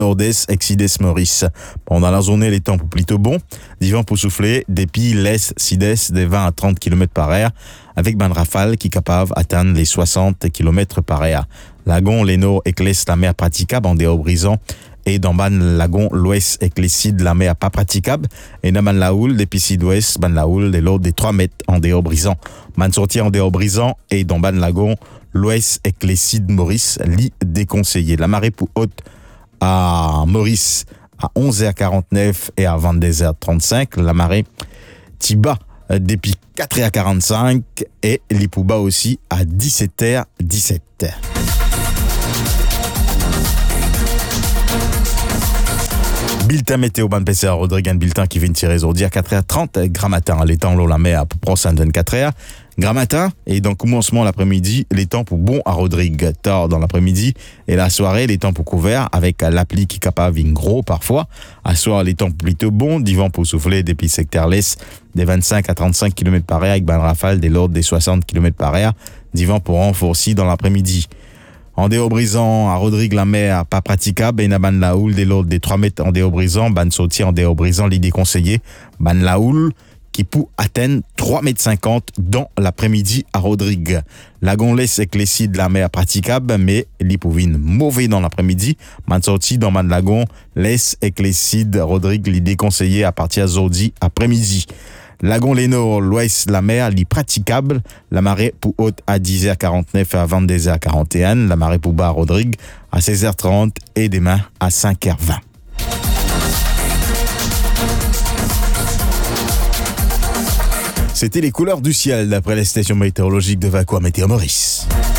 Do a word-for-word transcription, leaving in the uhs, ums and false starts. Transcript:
nord-est, exides Maurice. Pendant la journée, les temps plutôt bons. Du vent pour souffler, depuis l'est, sud-est, des vingt à trente kilomètres par heure, avec ban rafale qui capable atteindre les soixante kilomètres par heure. Lagon, les nord éclaisse la mer praticable en dehors brisant. Et dans ban lagon, l'ouest éclaicide la mer pas praticable. Et dans ban laoul, depuis sud-ouest, ban laoul, de l'autre des trois mètres en dehors brisant. Ban sortie en dehors brisant et dans ban lagon, l'ouest éclaicide Maurice, lit déconseillé. La marée pour haute à Maurice à onze heures quarante-neuf et à vingt-deux heures trente-cinq. La marée Tiba depuis quatre heures quarante-cinq et l'Ipouba aussi à dix-sept heures dix-sept. Bulletin météo, ban P C A Rodrigue, bulletin qui vient tirer aujourd'hui à quatre heures trente. Grand matin, les temps l'eau la mer à peu près vingt-quatre heures. Grand matin, et dans commencement l'après-midi, les temps pour bon à Rodrigue. Tard dans l'après-midi, et la soirée, les temps pour couvert, avec l'appli qui est capable de gros parfois. À soir, les temps plutôt bons, du vent pour souffler depuis secteur l'est, des vingt-cinq à trente-cinq kilomètres par heure, avec ban rafale des l'ordre des soixante kilomètres par heure, du vent pour renforcer dans l'après-midi. En dehors brisant, à Rodrigue, la mer pas praticable, et na ban la houle, des l'ordre des trois mètres en dehors brisant, ban sauti en dehors brisant, l'idée conseillée, ban la houle, qui peut atteindre trois mètres cinquante dans l'après-midi à Rodrigue. Lagon laisse éclaicide la mer praticable, mais l'hypovine mauvais dans l'après-midi. Man sorti dans man lagon laisse éclaicide Rodrigue, l'idée conseillée à partir d'aujourd'hui après-midi. Lagon Lénor, l'ouest la mer, l'y praticable. La marée pour haute à dix heures quarante-neuf et à vingt-deux heures quarante et un. La marée pour bas à Rodrigue à seize heures trente et demain à cinq heures vingt. C'était les couleurs du ciel d'après les stations météorologiques de Vacoa Météo Maurice.